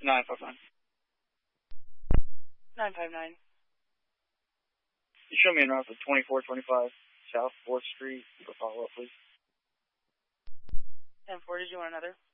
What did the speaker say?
959. 959. You show me en route to 2425 South 4th Street for follow-up, please. 10-4, did you want another?